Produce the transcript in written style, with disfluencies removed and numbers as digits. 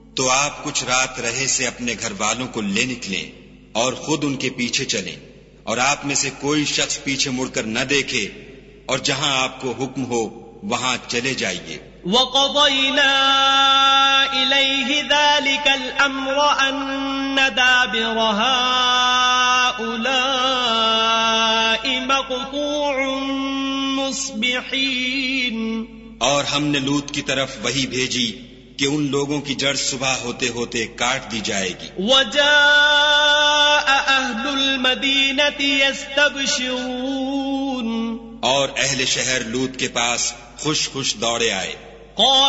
तो आप कुछ रात रहे से अपने घर वालों को ले निकलें और खुद उनके पीछे चलें, और आप में से कोई शख्स पीछे मुड़कर न देखे, और जहां आपको हुक्म हो वहां चले जाइए। وَقَضَيْنَا إِلَيْهِ ذَلِكَ الْأَمْرَ أَنَّ دَابِرَ هَؤُلَاءِ مَقْطُوعٌ مُصْبِحِينَ। और हमने लूत की तरफ वही भेजी कि उन लोगों की जड़ सुबह होते होते काट दी जाएगी। وَجَاءَ أَهْلُ الْمَدِينَةِ يَسْتَبْشِرُونَ। और अहले शहर लूत के पास खुश खुश दौड़े आए।